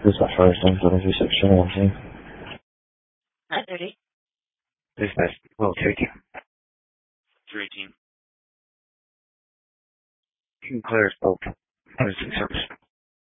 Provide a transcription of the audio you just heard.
9:30 section 9:30. Dispatch, well, 218. 318. Clear spoke. 106 service.